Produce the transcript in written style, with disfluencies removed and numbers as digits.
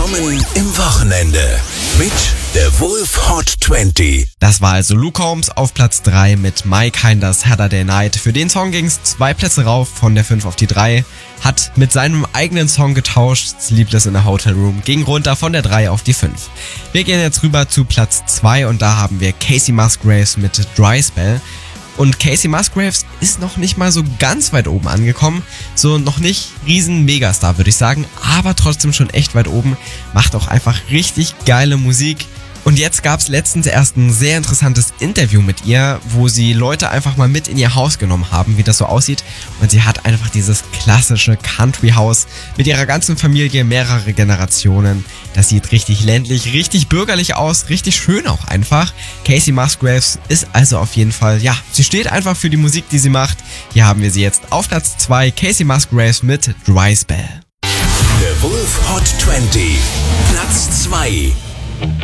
Willkommen im Wochenende mit der Wolf Hot 20. Das war also Luke Combs auf Platz 3 mit My Kinda Saturday Night. Für den Song ging's 2 Plätze rauf, von der 5 auf die 3. Hat mit seinem eigenen Song getauscht, Sleepless in a Hotel Room, ging runter von der 3 auf die 5. Wir gehen jetzt rüber zu Platz 2 und da haben wir Kacey Musgraves mit Dry Spell. Und Kacey Musgraves ist noch nicht mal so ganz weit oben angekommen. So noch nicht riesen Megastar, würde ich sagen. Aber trotzdem schon echt weit oben. Macht auch einfach richtig geile Musik. Und jetzt gab's letztens erst ein sehr interessantes Interview mit ihr, wo sie Leute einfach mal mit in ihr Haus genommen haben, wie das so aussieht. Und sie hat einfach dieses klassische Country-Haus mit ihrer ganzen Familie, mehrere Generationen. Das sieht richtig ländlich, richtig bürgerlich aus, richtig schön auch einfach. Kacey Musgraves ist also auf jeden Fall, ja, sie steht einfach für die Musik, die sie macht. Hier haben wir sie jetzt auf Platz 2, Kacey Musgraves mit Dry Spell. Der Wolf Hot 20, Platz 2.